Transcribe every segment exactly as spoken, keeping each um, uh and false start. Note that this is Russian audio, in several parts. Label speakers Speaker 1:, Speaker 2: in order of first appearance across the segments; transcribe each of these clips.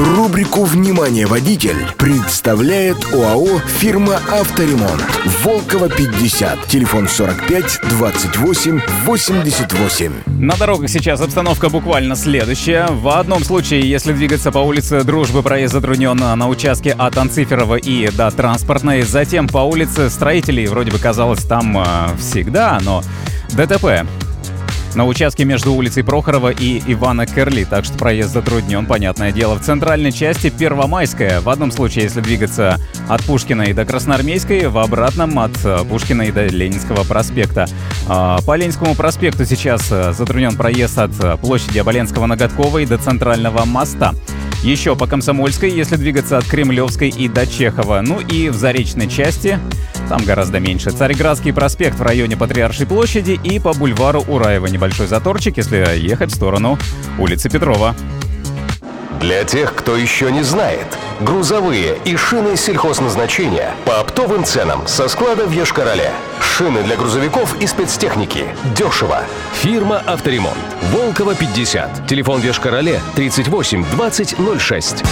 Speaker 1: Рубрику «Внимание, водитель» представляет ОАО «Фирма Авторемонт». Волково, пятьдесят. Телефон сорок пять двадцать восемь восемьдесят восемь.
Speaker 2: На дорогах сейчас обстановка буквально следующая. В одном случае, если двигаться по улице Дружбы, проезд затруднен на участке от Анциферова и до Транспортной. Затем по улице Строителей, вроде бы казалось, там э, всегда, но ДТП на участке между улицей Прохорова и Ивана Керли, так что проезд затруднен, понятное дело. В центральной части Первомайская. В одном случае, если двигаться от Пушкиной до Красноармейской, в обратном от Пушкиной до Ленинского проспекта. По Ленинскому проспекту сейчас затруднен проезд от площади Оболенского-Ноготковой до Центрального моста. Еще по Комсомольской, если двигаться от Кремлевской и до Чехова. Ну и в Заречной части, там гораздо меньше. Царьградский проспект в районе Патриаршей площади и по бульвару Ураева. Небольшой заторчик, если ехать в сторону улицы Петрова.
Speaker 3: Для тех, кто еще не знает, грузовые и шины сельхозназначения по оптовым ценам со склада в Йошкар-Оле. Шины для грузовиков и спецтехники. Дешево. Фирма «Авторемонт». Волково, пятьдесят. Телефон в Йошкар-Оле тридцать восемь двадцать ноль шесть.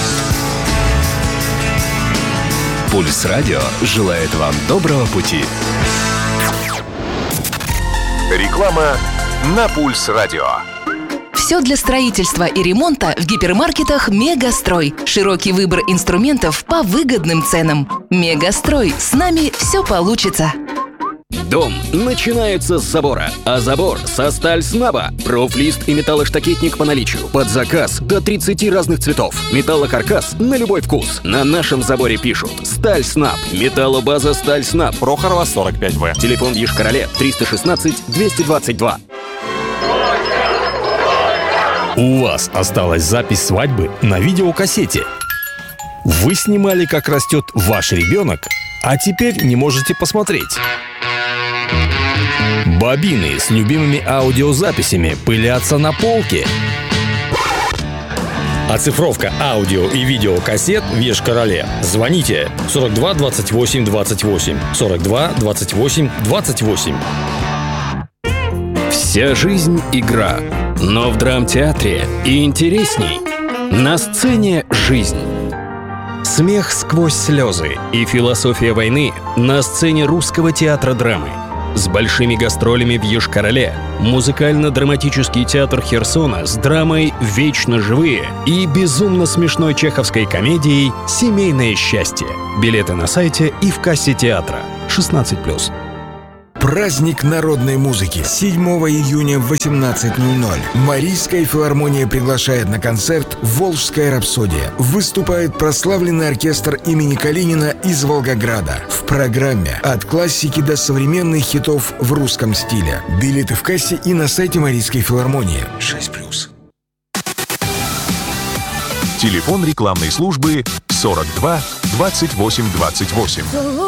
Speaker 3: Пульс радио желает вам доброго пути. Реклама на Пульс радио.
Speaker 4: Все для строительства и ремонта в гипермаркетах «Мегастрой». Широкий выбор инструментов по выгодным ценам. «Мегастрой». С нами все получится.
Speaker 5: Дом начинается с забора, а забор со сталь-снаба. Профлист и металлоштакетник по наличию. Под заказ до тридцати разных цветов. Металлокаркас на любой вкус. На нашем заборе пишут «Сталь-снаб». Металлобаза «Сталь-снаб». Прохорова, сорок пять вэ. Телефон в Йошкар-Оле триста шестнадцать двести двадцать два.
Speaker 6: У вас осталась запись свадьбы на видеокассете. Вы снимали, как растет ваш ребенок, а теперь не можете посмотреть. Бобины с любимыми аудиозаписями пылятся на полке. Оцифровка аудио и видеокассет в Йошкар-Оле. Звоните сорок два двадцать восемь двадцать восемь, сорок два двадцать восемь двадцать восемь.
Speaker 5: Вся жизнь — игра, но в драмтеатре и интересней. На сцене жизнь. Смех сквозь слезы и философия войны на сцене Русского театра драмы. С большими гастролями в Йошкар-Оле музыкально-драматический театр Херсона с драмой «Вечно живые» и безумно смешной чеховской комедией «Семейное счастье». Билеты на сайте и в кассе театра. шестнадцать плюс.
Speaker 1: Праздник народной музыки. седьмого июня в восемнадцать ноль ноль. Марийская филармония приглашает на концерт «Волжская рапсодия». Выступает прославленный оркестр имени Калинина из Волгограда. В программе от классики до современных хитов в русском стиле. Билеты в кассе и на сайте Марийской филармонии. шесть плюс.
Speaker 3: Телефон рекламной службы сорок два двадцать восемь двадцать восемь.